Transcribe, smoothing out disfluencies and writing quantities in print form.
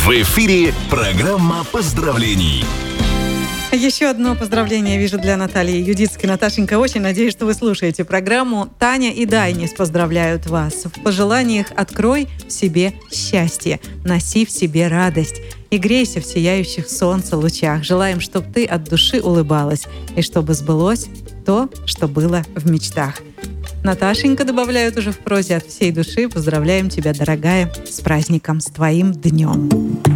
В эфире программа поздравлений. Еще одно поздравление вижу для Натальи Юдицкой. Наташенька, очень надеюсь, что вы слушаете программу. Таня и Дайнис поздравляют вас. В пожеланиях: открой в себе счастье, носи в себе радость и грейся в сияющих солнца лучах. Желаем, чтобы ты от души улыбалась и чтобы сбылось то, что было в мечтах. Наташенька добавляют уже в прозе: от всей души поздравляем тебя, дорогая, с праздником, с твоим днем.